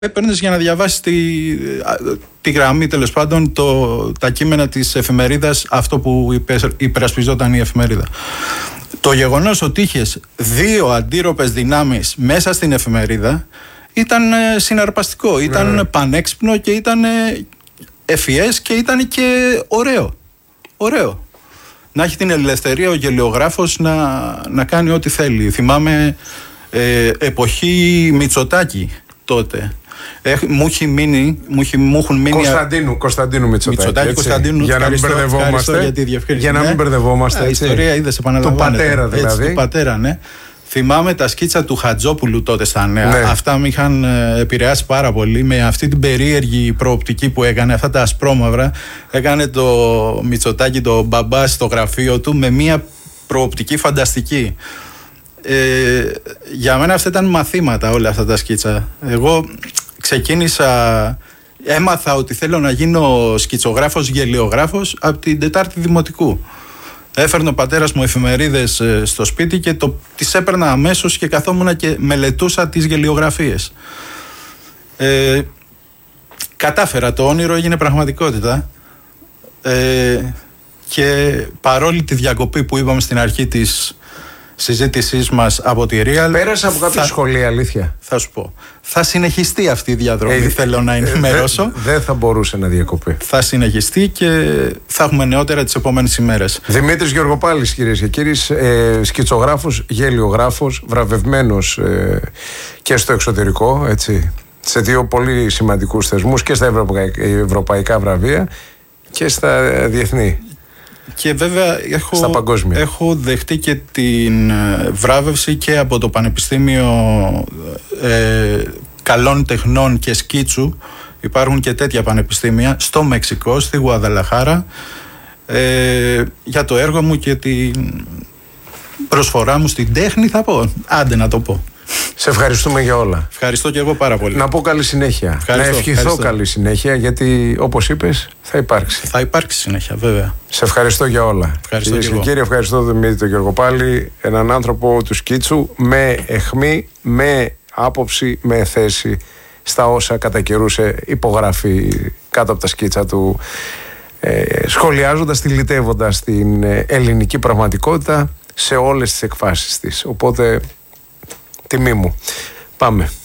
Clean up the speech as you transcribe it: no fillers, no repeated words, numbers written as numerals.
Έπαιρνες για να διαβάσεις τη γραμμή, τέλος πάντων, τα κείμενα της εφημερίδας, αυτό που υπερασπιζόταν η εφημερίδα. Το γεγονός ότι είχες 2 αντίρροπες δυνάμεις μέσα στην εφημερίδα ήταν συναρπαστικό, ήταν πανέξυπνο και ήταν ευφυές και ήταν και ωραίο. Να έχει την ελευθερία ο γελιογράφος να κάνει ό,τι θέλει. Θυμάμαι εποχή Μητσοτάκη τότε. Μου έχουν μείνει. Κωνσταντίνου Μητσοτάκη. Για να μην μπερδευόμαστε. Η ιστορία είδες, επαναλαμβάνεται. Του πατέρα δηλαδή. Του πατέρα, ναι. Θυμάμαι τα σκίτσα του Χατζόπουλου τότε στα Νέα. Ναι. Αυτά με είχαν επηρεάσει πάρα πολύ με αυτή την περίεργη προοπτική που έκανε, αυτά τα ασπρόμαυρα. Έκανε το Μητσοτάκη, το μπαμπά στο γραφείο του με μια προοπτική φανταστική. Για μένα αυτά ήταν μαθήματα, όλα αυτά τα σκίτσα. Εγώ έμαθα ότι θέλω να γίνω σκιτσογράφος, γελιογράφος από την 4η Δημοτικού. Έφερνε ο πατέρας μου εφημερίδες στο σπίτι και τις έπαιρνα αμέσως και καθόμουν και μελετούσα τις γελιογραφίες. Κατάφερα, το όνειρο έγινε πραγματικότητα. Και παρόλη τη διακοπή που είπαμε στην αρχή της συζήτησής μας από τη Real. Πέρασε από κάποια σχολεία, αλήθεια. Θα σου πω. Θα συνεχιστεί αυτή η διαδρομή. Θέλω να ενημερώσω. Δεν θα μπορούσε να διακοπεί. Θα συνεχιστεί και θα έχουμε νεότερα τις επόμενες ημέρες. Δημήτρης Γεωργοπάλης, κυρίες και κύριοι, σκιτσογράφος, γελιογράφος, βραβευμένος και στο εξωτερικό, έτσι, σε 2 πολύ σημαντικούς θεσμούς, και στα ευρωπαϊκά βραβεία και στα διεθνή. Και βέβαια έχω δεχτεί και την βράβευση και από το Πανεπιστήμιο Καλών Τεχνών και Σκίτσου. Υπάρχουν και τέτοια πανεπιστήμια στο Μεξικό, στη Γουαδαλαχάρα, για το έργο μου και την προσφορά μου στην τέχνη, θα πω. Άντε να το πω. Σε ευχαριστούμε για όλα. Ευχαριστώ και εγώ πάρα πολύ. Να πω καλή συνέχεια. Να ευχηθώ καλή συνέχεια, γιατί όπως είπες θα υπάρξει. Θα υπάρξει συνέχεια, βέβαια. Σε ευχαριστώ για όλα. Ευχαριστώ και κύριε, ευχαριστώ τον Δημήτρη τον Γεωργοπάλη, έναν άνθρωπο του σκίτσου με αιχμή, με άποψη, με θέση στα όσα κατά καιρούς υπογράφει κάτω από τα σκίτσα του, σχολιάζοντας, τυλιτεύοντας την ελληνική πραγματικότητα σε όλες τις εκφάσεις της. Οπότε τιμή μου. Πάμε.